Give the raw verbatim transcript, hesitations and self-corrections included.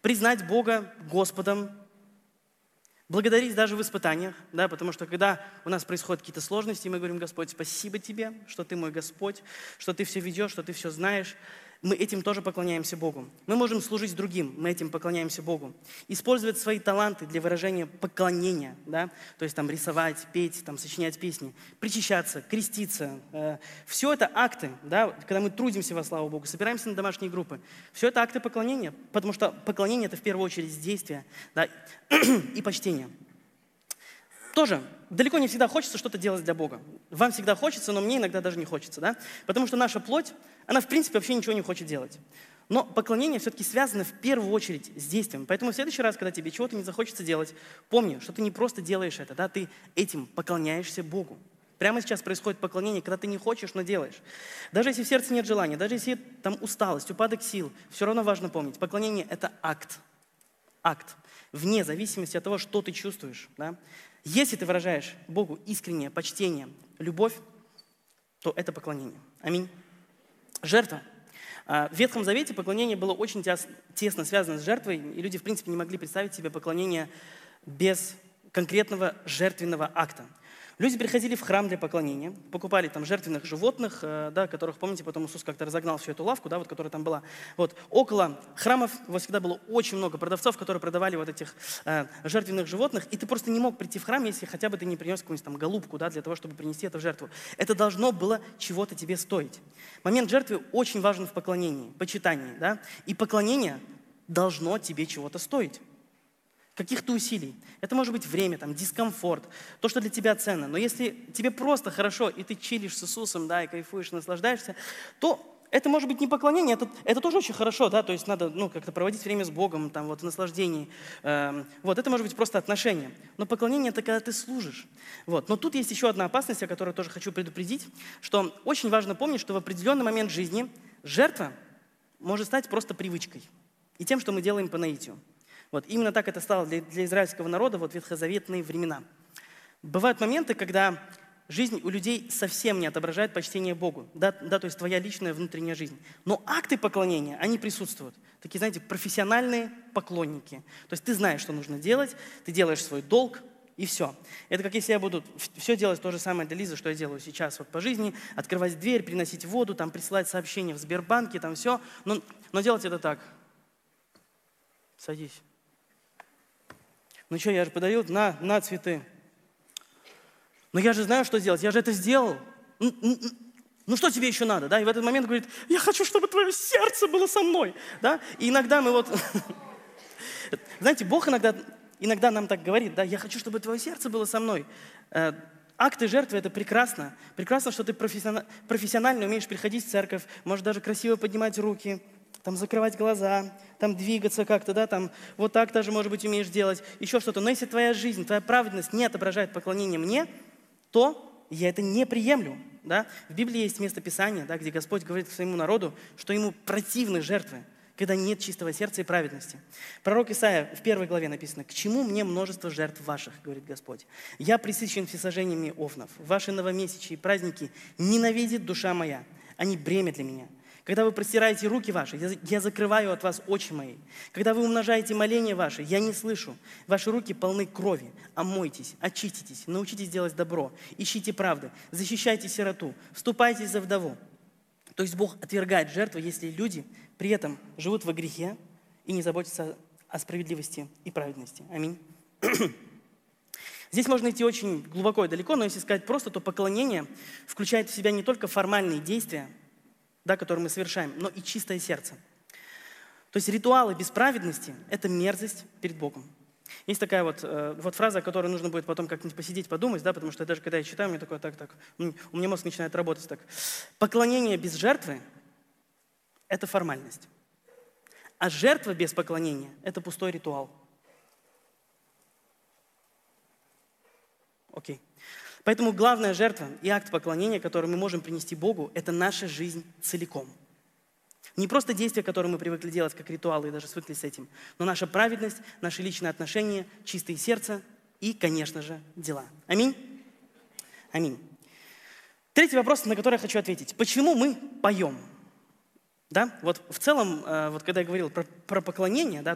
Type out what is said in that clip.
признать Бога Господом, благодарить даже в испытаниях, да, потому что когда у нас происходят какие-то сложности, мы говорим: Господь, спасибо Тебе, что Ты мой Господь, что Ты все ведешь, что Ты все знаешь. Мы этим тоже поклоняемся Богу. Мы можем служить другим, мы этим поклоняемся Богу. Использовать свои таланты для выражения поклонения, да, то есть там рисовать, петь, там, сочинять песни, причащаться, креститься. Э, все это акты, да, когда мы трудимся во славу Богу, собираемся на домашние группы. Все это акты поклонения, потому что поклонение – это в первую очередь действие, да, и почтение. Тоже далеко не всегда хочется что-то делать для Бога. Вам всегда хочется, но мне иногда даже не хочется, да? Потому что наша плоть, она в принципе вообще ничего не хочет делать. Но поклонение все-таки связано в первую очередь с действием. Поэтому в следующий раз, когда тебе чего-то не захочется делать, помни, что ты не просто делаешь это, да? Ты этим поклоняешься Богу. Прямо сейчас происходит поклонение, когда ты не хочешь, но делаешь. Даже если в сердце нет желания, даже если там усталость, упадок сил, все равно важно помнить, поклонение – это акт. Акт. Вне зависимости от того, что ты чувствуешь, да? Если ты выражаешь Богу искреннее почтение, любовь, то это поклонение. Аминь. Жертва. В Ветхом Завете поклонение было очень тесно связано с жертвой, и люди, в принципе, не могли представить себе поклонение без конкретного жертвенного акта. Люди приходили в храм для поклонения, покупали там жертвенных животных, да, которых, помните, потом Иисус как-то разогнал всю эту лавку, да, вот, которая там была. Вот. Около храмов вот всегда было очень много продавцов, которые продавали вот этих э, жертвенных животных, и ты просто не мог прийти в храм, если хотя бы ты не принес какую-нибудь там голубку, да, для того, чтобы принести это в жертву. Это должно было чего-то тебе стоить. Момент жертвы очень важен в поклонении, почитании, да, и поклонение должно тебе чего-то стоить. Каких-то усилий. Это может быть время, там, дискомфорт, то, что для тебя ценно. Но если тебе просто хорошо, и ты чилишь с Иисусом, да, и кайфуешь, и наслаждаешься, то это может быть не поклонение, это, это тоже очень хорошо, да, то есть надо, ну, как-то проводить время с Богом, там, вот, в наслаждении. Эм, вот, это может быть просто отношение. Но поклонение – это когда ты служишь. Вот. Но тут есть еще одна опасность, о которой тоже хочу предупредить, что очень важно помнить, что в определенный момент жизни жертва может стать просто привычкой и тем, что мы делаем по наитию. Вот, именно так это стало для, для израильского народа вот, в ветхозаветные времена. Бывают моменты, когда жизнь у людей совсем не отображает почтение Богу, да, да, то есть твоя личная внутренняя жизнь. Но акты поклонения, они присутствуют. Такие, знаете, профессиональные поклонники. То есть ты знаешь, что нужно делать, ты делаешь свой долг, и все. Это как если я буду все делать то же самое для Лизы, что я делаю сейчас вот по жизни, открывать дверь, приносить воду, там, присылать сообщения в Сбербанке, там все. Но, но делать это так. Садись. Ну что, я же подарил, на, на цветы. Но я же знаю, что сделать, я же это сделал. Ну, ну, ну что тебе еще надо, да? И в этот момент говорит: я хочу, чтобы твое сердце было со мной, да? И иногда мы вот... Знаете, Бог иногда, иногда нам так говорит, да? Я хочу, чтобы твое сердце было со мной. Акты жертвы – это прекрасно. Прекрасно, что ты профессионально умеешь приходить в церковь, можешь даже красиво поднимать руки, там закрывать глаза, там двигаться как-то, да, там вот так даже, может быть, умеешь делать, еще что-то. Но если твоя жизнь, твоя праведность не отображает поклонение мне, то я это не приемлю, да. В Библии есть место Писания, да, где Господь говорит к своему народу, что ему противны жертвы, когда нет чистого сердца и праведности. Пророк Исаия в первой главе написано: «К чему мне множество жертв ваших, говорит Господь? Я пресыщен всесожжениями овнов. Ваши новомесячьи и праздники ненавидит душа моя. Они бремя для меня. Когда вы простираете руки ваши, я, я закрываю от вас очи мои. Когда вы умножаете моления ваши, я не слышу. Ваши руки полны крови. Омойтесь, очиститесь, научитесь делать добро, ищите правды, защищайте сироту, вступайтесь за вдову». То есть Бог отвергает жертву, если люди при этом живут во грехе и не заботятся о справедливости и праведности. Аминь. Здесь можно идти очень глубоко и далеко, но если сказать просто, то поклонение включает в себя не только формальные действия, да, которые мы совершаем, но и чистое сердце. То есть ритуалы без праведности – это мерзость перед Богом. Есть такая вот, э, вот фраза, о которой нужно будет потом как-нибудь посидеть, подумать, да, потому что даже когда я читаю, мне такое, так, так, у меня мозг начинает работать так. Поклонение без жертвы – это формальность. А жертва без поклонения – это пустой ритуал. Окей. Поэтому главная жертва и акт поклонения, который мы можем принести Богу, это наша жизнь целиком. Не просто действия, которые мы привыкли делать как ритуалы и даже свыкли с этим, но наша праведность, наши личные отношения, чистое сердце и, конечно же, дела. Аминь? Аминь. Третий вопрос, на который я хочу ответить. Почему мы поем? Да? Вот в целом, вот когда я говорил про, про поклонение, да,